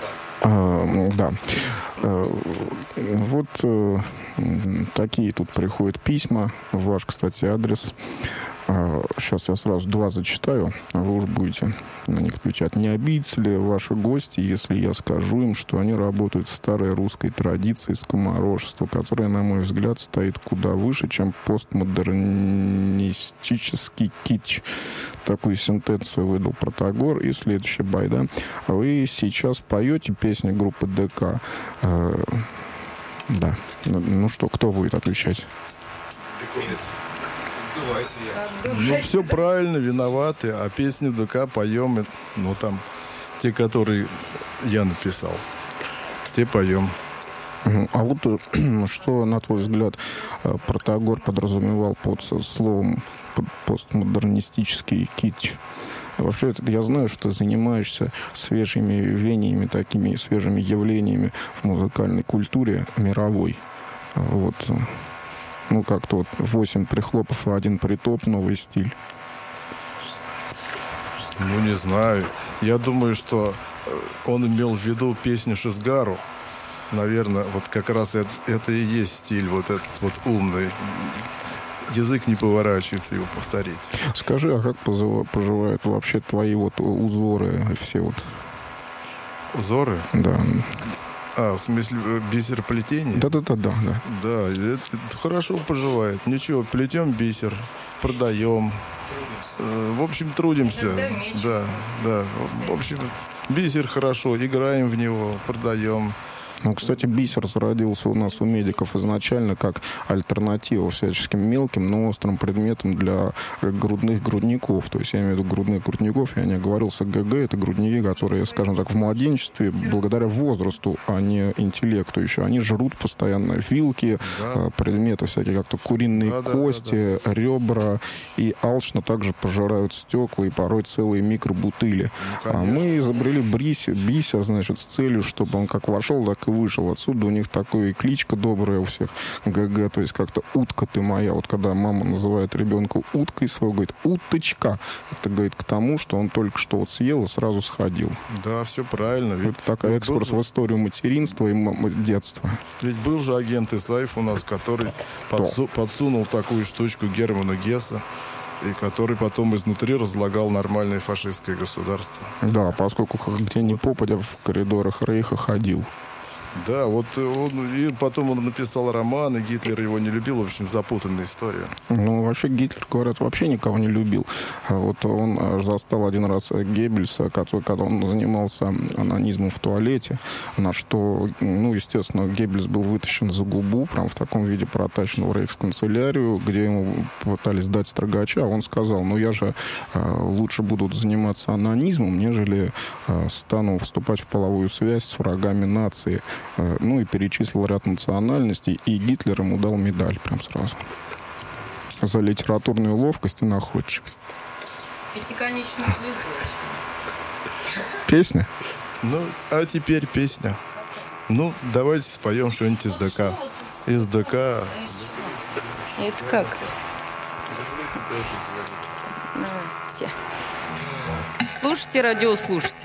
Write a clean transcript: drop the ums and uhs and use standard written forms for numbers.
Да. Вот такие тут приходят письма. Ваш, кстати, адрес. Сейчас я сразу 2 зачитаю, а вы уж будете на них отвечать. Не обидятся ли ваши гости, если я скажу им, что они работают в старой русской традиции скоморожества, которая, на мой взгляд, стоит куда выше, чем постмодернистический китч? Такую сентенцию выдал Протагор. И следующая байда. Вы сейчас поете песни группы ДК? Да. Ну что, кто будет отвечать? Ну, все правильно, виноваты. А песни ДК поем, ну, там, те, которые я написал, те поем. А вот что, на твой взгляд, Протагор подразумевал под словом постмодернистический китч? Вообще, я знаю, что ты занимаешься свежими веяниями, такими свежими явлениями в музыкальной культуре мировой. Вот. Ну, как-то вот 8 прихлопов и 1 притоп, новый стиль. Ну, не знаю. Я думаю, что он имел в виду песню Шизгару. Наверное, вот как раз это и есть стиль вот этот вот умный. Язык не поворачивается его повторить. Скажи, а как поживают вообще твои вот узоры все вот? Узоры? Да. В смысле бисероплетение? Да. Да, это хорошо поживает. Ничего, плетем бисер, продаем. В общем, трудимся. Да. В общем, бисер хорошо, играем в него, продаем. Ну, кстати, бисер зародился у нас у медиков изначально как альтернатива всяческим мелким, но острым предметам для грудных грудников. То есть я имею в виду грудных грудников, я не оговорился, ГГ — это грудники, которые, скажем так, в младенчестве, благодаря возрасту, а не интеллекту еще, они жрут постоянно вилки, предметы всякие, как-то куриные кости, ребра, и алчно также пожирают стекла и порой целые микробутыли. А мы изобрели бисер, значит, с целью, чтобы он как вошел, так и вышел. Отсюда у них такая кличка добрая у всех, ГГ, то есть как-то утка ты моя. Вот когда мама называет ребенка уткой своего, говорит, уточка. Это, говорит, к тому, что он только что вот съел и сразу сходил. Да, все правильно. Ведь это такой экскурс в историю материнства и детства. Ведь был же агент Исаев у нас, который подсунул такую штучку Герману Гесса, и который потом изнутри разлагал нормальное фашистское государство. Да, поскольку где ни попадя в коридорах Рейха ходил. Да, вот и потом он написал роман, и Гитлер его не любил. В общем, запутанная история. Ну, вообще Гитлер, говорят, вообще никого не любил. Вот он застал один раз Геббельса, когда он занимался анонизмом в туалете, на что, ну, естественно, Геббельс был вытащен за губу, прям в таком виде протащен в рейхсканцелярию, где ему пытались дать строгача, а он сказал, ну, я же лучше буду заниматься анонизмом, нежели стану вступать в половую связь с врагами нации. Ну и перечислил ряд национальностей, и Гитлер ему дал медаль прям сразу. За литературную ловкость и находчивость. Пятиконечную звезду. Песня? Ну, а теперь песня. Ну, давайте споем что-нибудь из ДК. Из ДК. Это как? Давайте. Слушайте, радиослушайте.